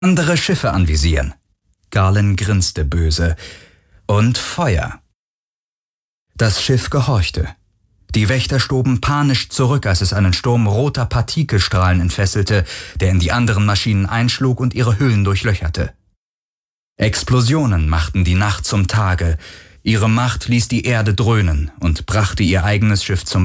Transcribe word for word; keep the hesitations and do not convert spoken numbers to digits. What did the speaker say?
Andere Schiffe anvisieren. Garland grinste böse. Und Feuer. Das Schiff gehorchte. Die Wächter stoben panisch zurück, als es einen Sturm roter Partikelstrahlen entfesselte, der in die anderen Maschinen einschlug und ihre Hüllen durchlöcherte. Explosionen machten die Nacht zum Tage. Ihre Macht ließ die Erde dröhnen und brachte ihr eigenes Schiff zum